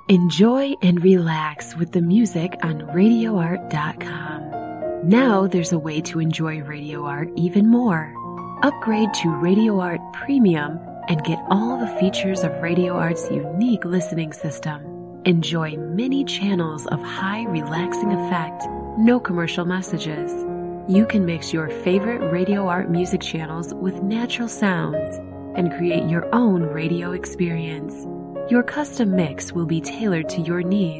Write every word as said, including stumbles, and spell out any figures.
Enjoy and relax with the music on radio art dot com. Now there's a way to enjoy Radio Art even more. Upgrade to Radio Art Premium and get all the features of Radio Art's unique listening system. Enjoy many channels of high relaxing effect, no commercial messages. You can mix your favorite Radio Art music channels with natural sounds and create your own radio experience. Your custom mix will be tailored to your needs.